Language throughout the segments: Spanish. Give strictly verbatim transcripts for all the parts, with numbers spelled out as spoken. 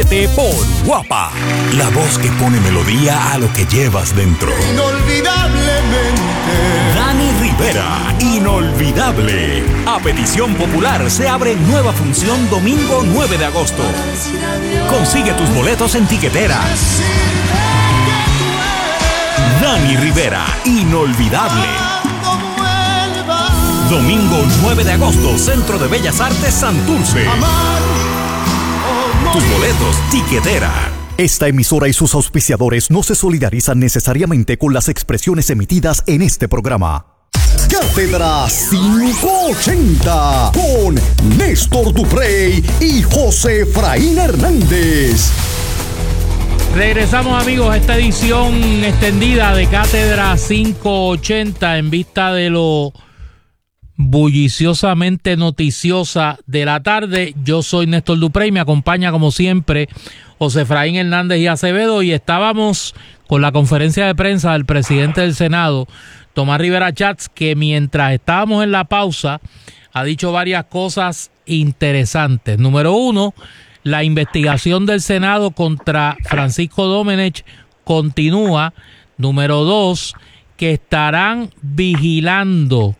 siete por Guapa. La voz que pone melodía a lo que llevas dentro. Inolvidablemente. Dani Rivera, Inolvidable. A petición popular se abre nueva función domingo nueve de agosto. Consigue tus boletos en Tiquetera. Dani Rivera, Inolvidable. Domingo nueve de agosto, Centro de Bellas Artes Santurce. Tus boletos, Tiquetera. Esta emisora y sus auspiciadores no se solidarizan necesariamente con las expresiones emitidas en este programa. Cátedra quinientos ochenta con Néstor Duprey y José Efraín Hernández. Regresamos, amigos, a esta edición extendida de Cátedra quinientos ochenta en vista de lo bulliciosamente noticiosa de la tarde. Yo soy Néstor Duprey, me acompaña como siempre José Efraín Hernández y Acevedo, y estábamos con la conferencia de prensa del presidente del Senado, Tomás Rivera Schatz, que mientras estábamos en la pausa ha dicho varias cosas interesantes. Número uno, la investigación del Senado contra Francisco Domenech continúa. Número dos, que estarán vigilando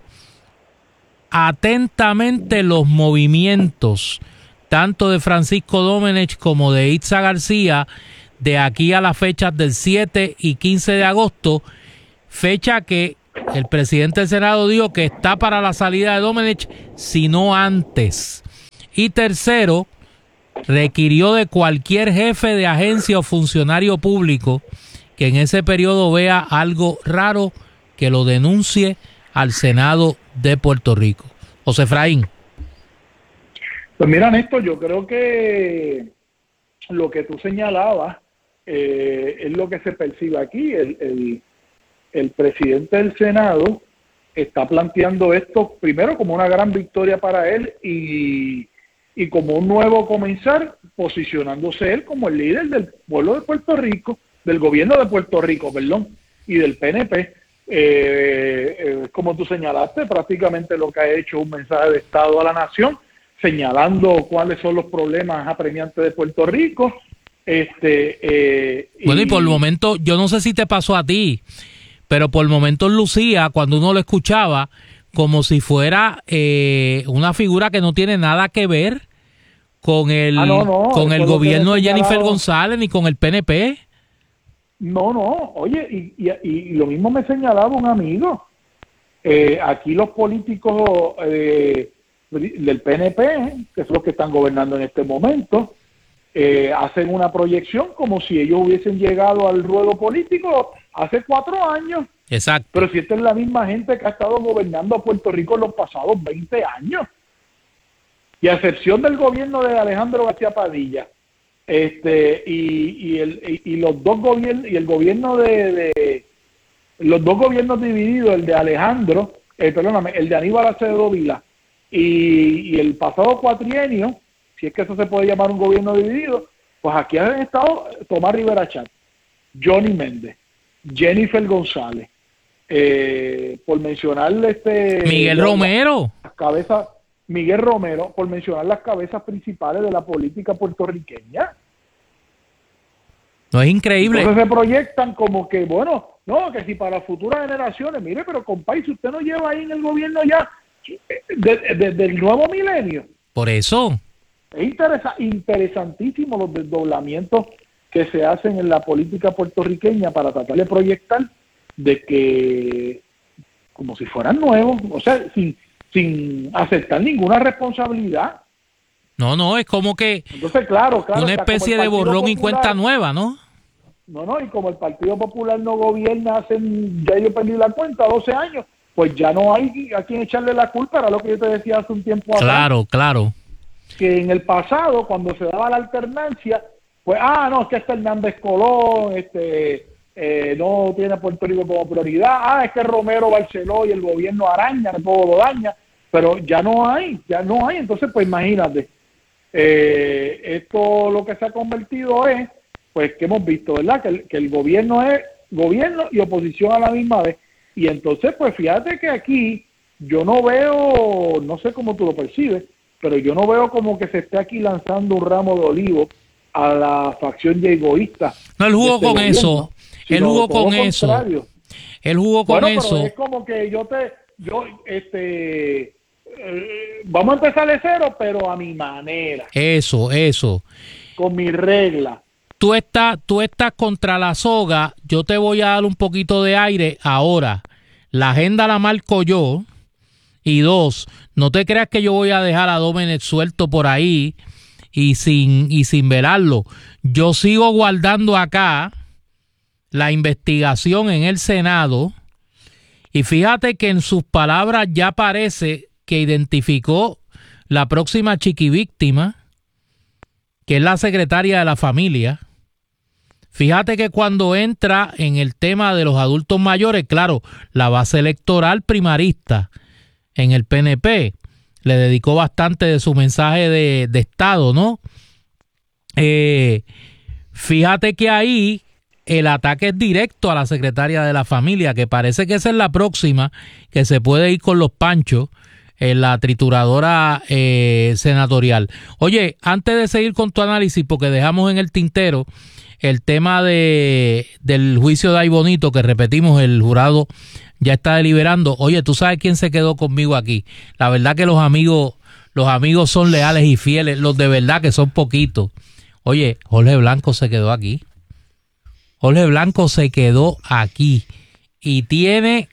atentamente los movimientos tanto de Francisco Domenech como de Itza García de aquí a las fechas del siete y quince de agosto, fecha que el presidente del Senado dijo que está para la salida de Domenech, si no antes. Y tercero, requirió de cualquier jefe de agencia o funcionario público que en ese periodo vea algo raro, que lo denuncie al Senado de Puerto Rico. José Efraín. Pues mira, Néstor, yo creo que lo que tú señalabas eh, es lo que se percibe aquí. El, el, el presidente del Senado está planteando esto primero como una gran victoria para él y, y como un nuevo comenzar, posicionándose él como el líder del pueblo de Puerto Rico, del gobierno de Puerto Rico, perdón, y del P N P. Eh, eh, como tú señalaste, prácticamente lo que ha hecho un mensaje de Estado a la nación, señalando cuáles son los problemas apremiantes de Puerto Rico. Este, eh, bueno, y, y por el momento, yo no sé si te pasó a ti, pero por momentos lucía, cuando uno lo escuchaba, como si fuera eh, una figura que no tiene nada que ver con el, ah, no, no, con el gobierno de Jennifer González ni con el P N P. No, no, oye, y, y, y lo mismo me señalaba un amigo. Eh, aquí los políticos eh, del P N P, que son los que están gobernando en este momento, eh, hacen una proyección como si ellos hubiesen llegado al ruedo político hace cuatro años. Exacto. Pero si esta es la misma gente que ha estado gobernando a Puerto Rico en los pasados veinte años. Y a excepción del gobierno de Alejandro García Padilla, este y, y, el, y, y los dos gobiernos, y el gobierno de, de los dos gobiernos divididos, el de Alejandro, eh, perdóname, el de Aníbal Acevedo Vilá, y, y el pasado cuatrienio, si es que eso se puede llamar un gobierno dividido, pues aquí han estado Tomás Rivera Schatz, Johnny Méndez, Jennifer González, eh, por mencionarle este Miguel la, Romero, las cabezas, Miguel Romero, por mencionar las cabezas principales de la política puertorriqueña. No es increíble. Entonces se proyectan como que, bueno, no, que si para futuras generaciones, mire, pero compadre, si usted no lleva ahí en el gobierno ya desde de, de, el nuevo milenio. Por eso. Es interesa, interesantísimo los desdoblamientos que se hacen en la política puertorriqueña para tratar de proyectar de que, como si fueran nuevos, o sea, sin, sin aceptar ninguna responsabilidad. No, no, es como que Entonces, claro, claro, una especie de borrón Popular, y cuenta nueva, ¿no? No, no, y como el Partido Popular no gobierna hace, ya yo perdí la cuenta, doce años, pues ya no hay a quien echarle la culpa, era lo que yo te decía hace un tiempo atrás. Claro, claro. Que en el pasado, cuando se daba la alternancia, pues, ah, no, es que este Hernández Colón, este, eh, no tiene a Puerto Rico como prioridad, ah, es que Romero Barceló y el gobierno araña, todo lo daña, pero ya no hay, ya no hay, entonces, pues imagínate, eh, esto lo que se ha convertido es, pues, que hemos visto, ¿verdad?, que el, que el gobierno es gobierno y oposición a la misma vez, y entonces, pues, fíjate que aquí yo no veo, no sé cómo tú lo percibes, pero yo no veo como que se esté aquí lanzando un ramo de olivo a la facción de egoísta. No, él jugó este con gobierno, eso. Él jugó con eso. Contrario. Él jugó con bueno, eso. Pero es como que yo te, yo, este, eh, vamos a empezar de cero, pero a mi manera. Eso, eso. Con mi regla. Tú estás, tú estás contra la soga. Yo te voy a dar un poquito de aire ahora. La agenda la marco yo. Y dos, no te creas que yo voy a dejar a Domenech suelto por ahí y sin, y sin velarlo. Yo sigo guardando acá la investigación en el Senado y fíjate que en sus palabras ya parece que identificó la próxima chiquivíctima, que es la secretaria de la familia. Fíjate que cuando entra en el tema de los adultos mayores, claro, la base electoral primarista en el P N P le dedicó bastante de su mensaje de, de Estado, ¿no? Eh, fíjate que ahí el ataque es directo a la secretaria de la familia, que parece que esa es la próxima que se puede ir con los panchos en la trituradora eh, senatorial. Oye, antes de seguir con tu análisis, porque dejamos en el tintero el tema de del juicio de Ay Bonito, que repetimos, el jurado ya está deliberando. Oye, ¿tú sabes quién se quedó conmigo aquí? La verdad que los amigos, los amigos son leales y fieles, los de verdad que son poquitos. Oye, Jorge Blanco se quedó aquí. Jorge Blanco se quedó aquí y tiene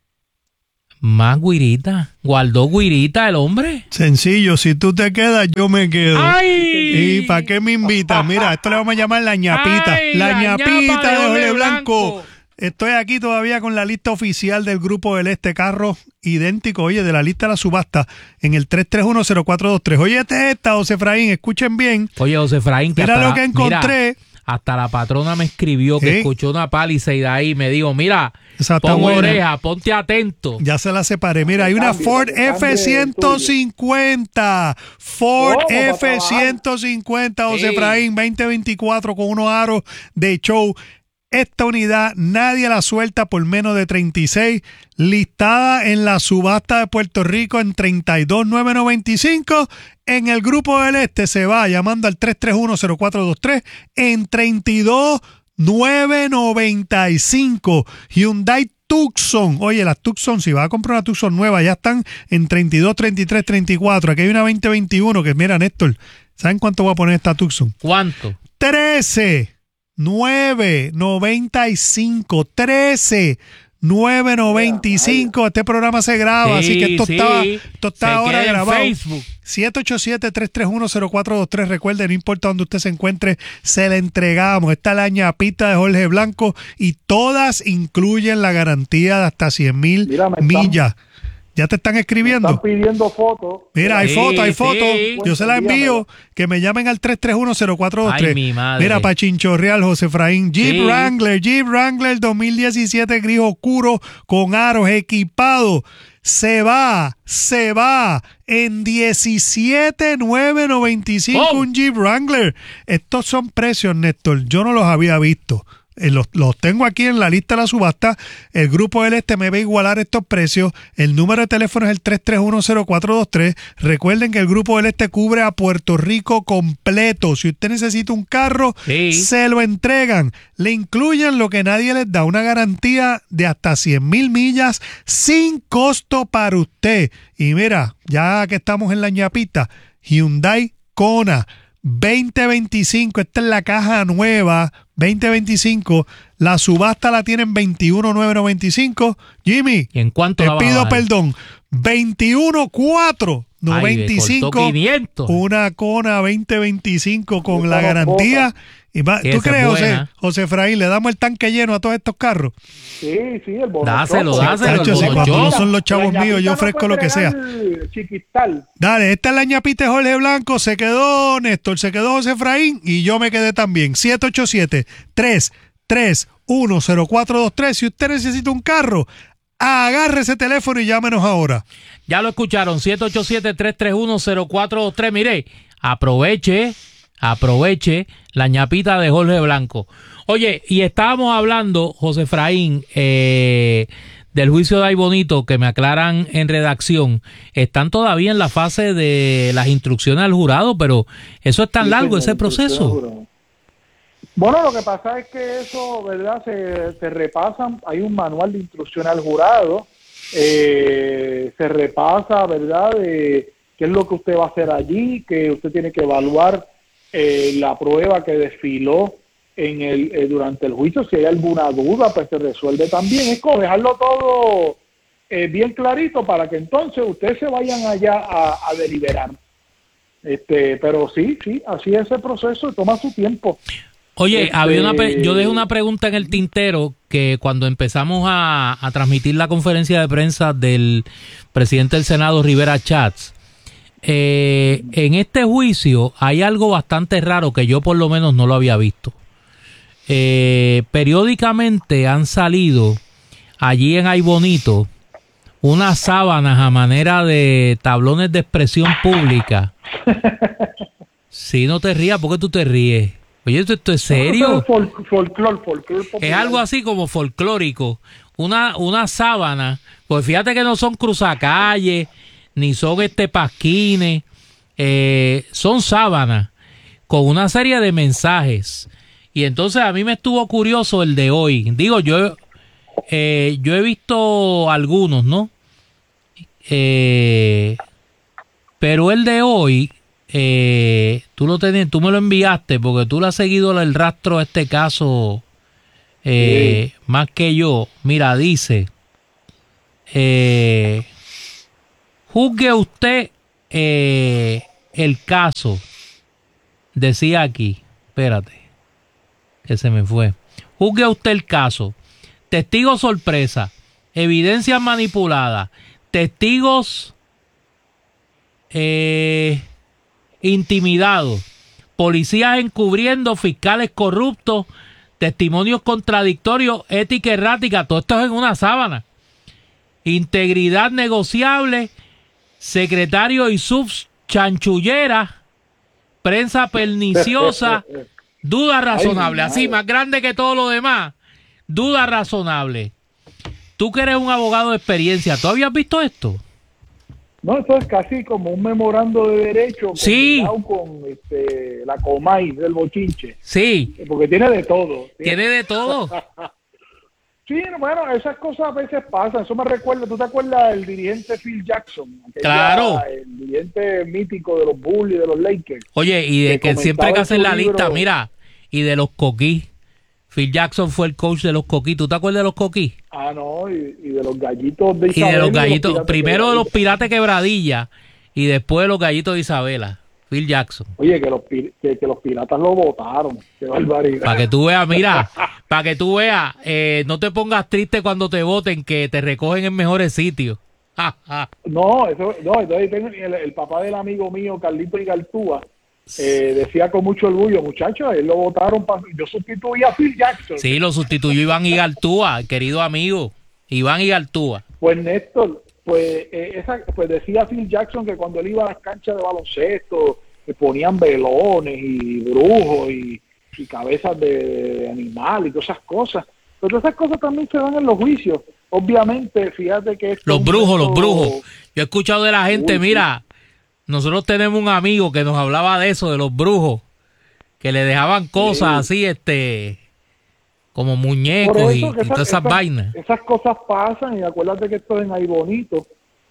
más guirita. Guardó guirita el hombre. Sencillo, si tú te quedas, yo me quedo. ¡Ay! ¿Y para qué me invitas? Mira, esto le vamos a llamar la ñapita. ¡Ay, la, la ñapita ñapa de de Jorge Jorge Blanco. Blanco! Estoy aquí todavía con la lista oficial del Grupo del Este, carro idéntico, oye, de la lista de la subasta en el tres tres uno cero cuatro dos tres. Oye, este esta, José Efraín, escuchen bien. Oye, José Efraín, que mira hasta lo que encontré. Mira, hasta la patrona me escribió que ¿Sí? escuchó una Palisade ahí y me dijo, mira, Esa está pon buena. oreja, ponte atento. Ya se la separé. Mira, hay una Cambio, Ford cambio F ciento cincuenta. Ford Oh, para F ciento cincuenta, José Sí. Efraín, veinte veinticuatro con unos aros de show. Esta unidad nadie la suelta por menos de treinta y seis, listada en la subasta de Puerto Rico en treinta y dos mil novecientos noventa y cinco. En el Grupo del Este se va llamando al tres tres uno cero cuatro dos tres en treinta y dos mil novecientos noventa y cinco. Hyundai Tucson. Oye, las Tucson, si vas a comprar una Tucson nueva, ya están en treinta y dos, treinta y tres, treinta y cuatro. Aquí hay una veinte veintiuno que, mira, Néstor, ¿saben cuánto voy a poner esta Tucson? ¿Cuánto? trece nueve noventa y cinco. trece nueve noventa y cinco. Este programa se graba, Sí, así que esto sí. estaba, esto está Se ahora queda en grabado. Facebook. siete ocho siete, tres tres uno, cero cuatro dos tres. Recuerde, no importa donde usted se encuentre, se le entregamos. Esta es la ñapita de Jorge Blanco y todas incluyen la garantía de hasta cien mil Mira, me están- millas. ¿Ya te están escribiendo? Están pidiendo fotos. Mira, hay Sí, fotos, hay sí. fotos. Yo se las envío. Que me llamen al tres tres uno cero cuatro dos tres. Ay, mi madre. Mira, para chinchorreal, José Efraín. Jeep Sí. Wrangler, Jeep Wrangler dos mil diecisiete, gris oscuro, con aros, equipado. Se va, se va en diecisiete mil novecientos noventa y cinco Oh. un Jeep Wrangler. Estos son precios, Néstor. Yo no los había visto. Eh, Los, los tengo aquí en la lista de la subasta. El Grupo del Este me va a igualar estos precios. El número de teléfono es el tres tres uno cero cuatro dos tres. Recuerden que el Grupo del Este cubre a Puerto Rico completo. Si usted necesita un carro, Sí. se lo entregan. Le incluyen lo que nadie les da, una garantía de hasta cien mil millas sin costo para usted. Y mira, ya que estamos en la ñapita, Hyundai Kona veinte veinticinco, esta es la caja nueva, veinte veinticinco, la subasta la tienen veintiuno mil novecientos noventa y cinco. Jimmy, ¿Y en cuánto te la van a pido bajar? perdón, veintiuno mil cuatrocientos noventa y Ay, me cinco, cortó quinientos. una Kona veinte veinticinco con Yo la tomo garantía. Y va- Que ¿Tú esa crees, es José, buena. José Efraín, le damos el tanque lleno a todos estos carros? Sí, sí, el bono. Dáselo, choco. dáselo, el Chacho, si bono cuando choco. no son los chavos La míos, yo ñapita ofrezco no lo puede que sea. entregar Chiquistal. Dale, esta es la ñapita de Jorge Blanco. Se quedó Néstor, se quedó José Efraín y yo me quedé también. siete ocho siete, tres tres uno cero cuatro dos tres. Si usted necesita un carro, agarre ese teléfono y llámenos ahora. Ya lo escucharon, siete ocho siete, tres tres uno, cero cuatro dos tres. Mire, aproveche, aproveche la ñapita de Jorge Blanco. Oye, y estábamos hablando, José Efraín, eh, del juicio de Ay Bonito, que me aclaran en redacción. Están todavía en la fase de las instrucciones al jurado, pero eso es tan Sí, largo, señor, ese proceso. instrucción al jurado. Bueno, lo que pasa es que eso, ¿verdad? Se, se repasan, hay un manual de instrucción al jurado, eh, se repasa, ¿verdad? De qué es lo que usted va a hacer allí, que usted tiene que evaluar eh, la prueba que desfiló en el eh, durante el juicio. Si hay alguna duda, pues se resuelve también. Es como dejarlo todo eh, bien clarito para que entonces ustedes se vayan allá a, a deliberar. Este, pero sí, sí, así es el proceso, toma su tiempo. Oye, Este... había una pre- yo dejé una pregunta en el tintero que cuando empezamos a, a transmitir la conferencia de prensa del presidente del Senado, Rivera Schatz, eh, en este juicio hay algo bastante raro que yo por lo menos no lo había visto. Eh, periódicamente han salido allí en Ay Bonito unas sábanas a manera de tablones de expresión pública. Si no te rías, ¿por qué tú te ríes? Oye, ¿esto, esto es serio? Fol folclor, folclor es algo así como folclórico. Una, una sábana, pues fíjate que no son cruzacalles, ni son este pasquines, eh, son sábanas con una serie de mensajes. Y entonces a mí me estuvo curioso el de hoy. Digo, yo, eh, yo he visto algunos, ¿no? Eh, pero el de hoy... Eh, tú lo tenías, tú me lo enviaste porque tú le has seguido el rastro a este caso eh, sí. más que yo. Mira, dice eh, juzgue usted eh, el caso, decía aquí, espérate que se me fue, juzgue usted el caso, testigos sorpresa, evidencias manipuladas, testigos eh intimidados, policías encubriendo, fiscales corruptos, testimonios contradictorios, ética errática, todo esto es en una sábana. Integridad negociable, secretario y subs chanchullera, prensa perniciosa, duda razonable, así más grande que todo lo demás, duda razonable. Tú que eres un abogado de experiencia, ¿tú habías visto esto? No, eso es casi como un memorando de derecho sí. con este, la Comay del bochinche. Sí. Porque tiene de todo. Tiene de todo. Sí, bueno, esas cosas a veces pasan. Eso me recuerda, ¿tú te acuerdas del dirigente Phil Jackson? Claro. El dirigente mítico de los Bulls y de los Lakers. Oye, y de que, que siempre hay que hacer la libro... lista, mira, y de los coquí. Phil Jackson fue el coach de los coquí. ¿Tú te acuerdas de los coquí? Ah, no, y, y de los gallitos de Isabela. Y de los gallitos, de los primero de los pirates Quebradilla y después de los gallitos de Isabela. Phil Jackson. Oye, que los, que, que los piratas lo votaron. Qué barbaridad. Para que tú veas, mira, para que tú veas, eh, no te pongas triste cuando te voten, que te recogen en mejores sitios. no, eso, no, entonces el, el papá del amigo mío, Carlito Igartúa, Eh, decía con mucho orgullo, muchachos, él lo votaron para... Yo sustituí a Phil Jackson. Sí, lo sustituyó Iván Igartúa, querido amigo, Iván Igartúa. Pues Néstor, pues, eh, esa, pues decía Phil Jackson que cuando él iba a las canchas de baloncesto, le ponían velones y brujos y, y cabezas de, de animal y todas esas cosas. Pero esas cosas también se dan en los juicios. Obviamente, fíjate que... Los brujos, los brujos. Yo he escuchado de la gente, Uy, mira... Nosotros tenemos un amigo que nos hablaba de eso, de los brujos, que le dejaban cosas sí. así, este, como muñecos y, y todas esas, esas vainas. Esas cosas pasan y acuérdate que esto es en Ay Bonito.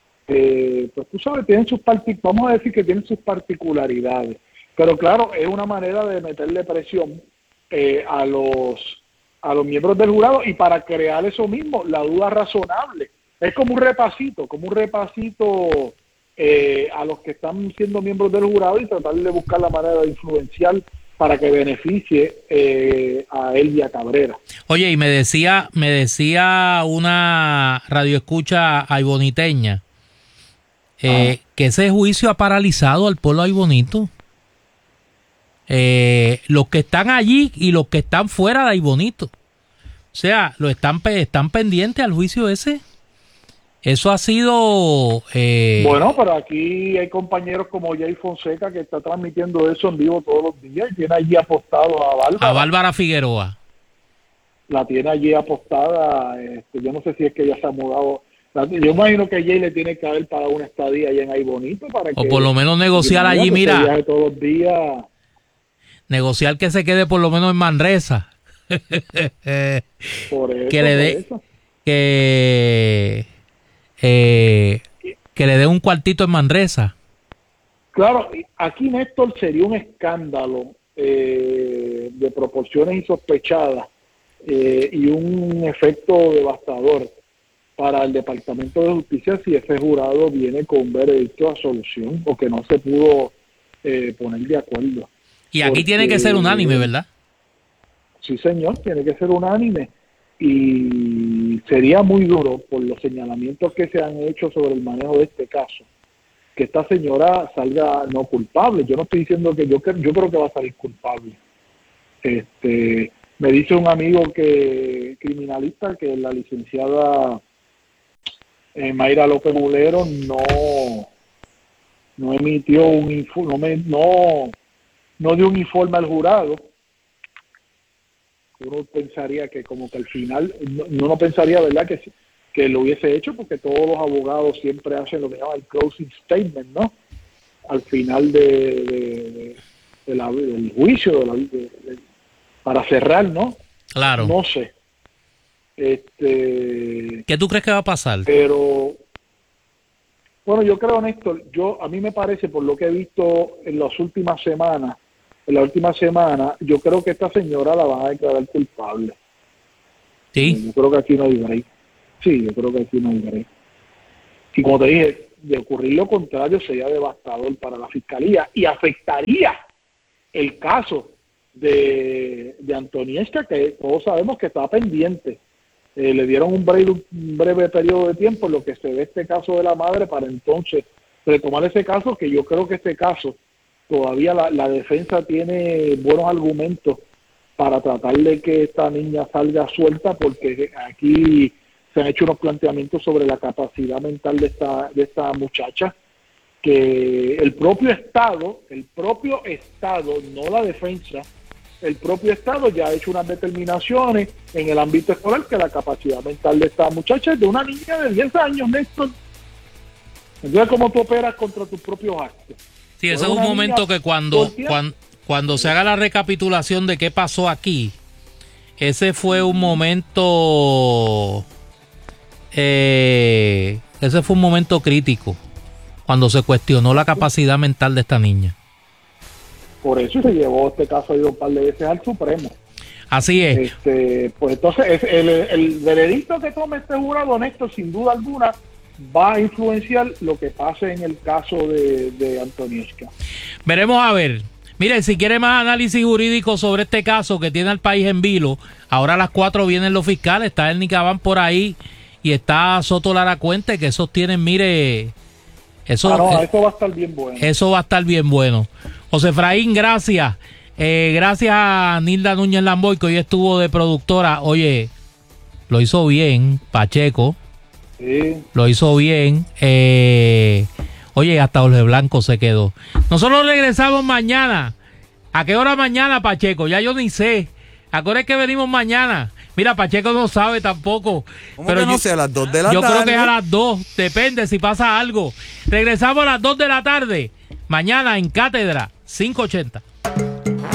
Eh, pues tú sabes, tienen sus partic vamos a decir que tienen sus particularidades. Pero claro, es una manera de meterle presión eh, a los a los miembros del jurado y para crear eso mismo, la duda razonable. Es como un repasito, como un repasito... Eh, a los que están siendo miembros del jurado y tratar de buscar la manera de influenciar para que beneficie eh, a Elvia Cabrera. Oye, y me decía, me decía una radioescucha ayboniteña eh, ah. que ese juicio ha paralizado al pueblo aybonito. Eh, los que están allí y los que están fuera de Aybonito. O sea, lo están, están pendientes al juicio ese. Eso ha sido... Eh... Bueno, pero aquí hay compañeros como Jay Fonseca que está transmitiendo eso en vivo todos los días y tiene allí apostado a Bárbara. A Bárbara Figueroa. La tiene allí apostada, este, yo no sé si es que ella se ha mudado. Yo imagino que Jay le tiene que haber pagado una estadía allá en Ay Bonito para o que... por lo menos negociar allí, mira. Todos los días. negociar que se quede por lo menos en Manresa. Por eso, que le por dé eso. que eh, que le dé un cuartito en Manresa. Claro, aquí, Néstor, sería un escándalo eh, de proporciones insospechadas eh, y un efecto devastador para el Departamento de Justicia si ese jurado viene con un veredicto a solución o que no se pudo eh, poner de acuerdo. Y aquí Porque, tiene que ser unánime, ¿verdad? Sí, señor, tiene que ser unánime. Y sería muy duro, por los señalamientos que se han hecho sobre el manejo de este caso, que esta señora salga no culpable. Yo no estoy diciendo que yo, yo creo que va a salir culpable. Este, me dice un amigo que criminalista que la licenciada eh, Mayra López Mulero no no emitió un info, no, me, no no dio un informe al jurado. Uno pensaría que como que al final, no, uno pensaría, ¿verdad?, que, que lo hubiese hecho, porque todos los abogados siempre hacen lo que llaman el closing statement, ¿no? Al final de, de, de, de la, del juicio, de la, de, de, para cerrar, ¿no? Claro. No sé. Este, ¿Qué tú crees que va a pasar? Pero, bueno, yo creo, Néstor, yo, a mí me parece, por lo que he visto en las últimas semanas, en la última semana, yo creo que esta señora la van a declarar culpable. Sí. Yo creo que aquí no hay break. Sí, yo creo que aquí no hay break. Y como te dije, de ocurrir lo contrario sería devastador para la fiscalía y afectaría el caso de, de Antoniesca, que todos sabemos que está pendiente. Eh, le dieron un breve, un breve periodo de tiempo en lo que se ve este caso de la madre para entonces retomar ese caso, que yo creo que este caso todavía la, la defensa tiene buenos argumentos para tratar de que esta niña salga suelta, porque aquí se han hecho unos planteamientos sobre la capacidad mental de esta de esta muchacha, que el propio Estado, el propio Estado, no la defensa, el propio Estado ya ha hecho unas determinaciones en el ámbito escolar que la capacidad mental de esta muchacha es de una niña de diez años, Néstor. Entonces, ¿cómo tú operas contra tus propios actos? Sí, ese es un momento que cuando, cuando, cuando se haga la recapitulación de qué pasó aquí, ese fue un momento, eh, ese fue un momento crítico, cuando se cuestionó la capacidad mental de esta niña. Por eso se llevó este caso ahí un par de veces al Supremo. Así es. Este, pues entonces el, el veredicto que tome este jurado, Néstor, sin duda alguna, va a influenciar lo que pase en el caso de, de Antoniesca. Veremos a ver. Miren, si quiere más análisis jurídico sobre este caso que tiene al país en vilo, ahora a las cuatro vienen los fiscales, está el Nicabán por ahí y está Soto Lara Cuente, que esos tienen, mire, eso, ah, no, eh, eso va a estar bien bueno. Eso va a estar bien bueno. José Efraín, gracias. Eh, gracias a Nilda Núñez Lamboy, que hoy estuvo de productora. Oye, lo hizo bien, Pacheco. Sí. Lo hizo bien. Eh, oye, hasta Jorge Blanco se quedó. Nosotros regresamos mañana. ¿A qué hora mañana, Pacheco? Ya yo ni sé. ¿A qué hora es que venimos mañana? Mira, Pacheco no sabe tampoco. ¿Cómo pero que no yo, sé? A las dos de la yo tarde. Yo creo que es a las dos. Depende si pasa algo. Regresamos a las dos de la tarde. Mañana en Cátedra cinco ochenta.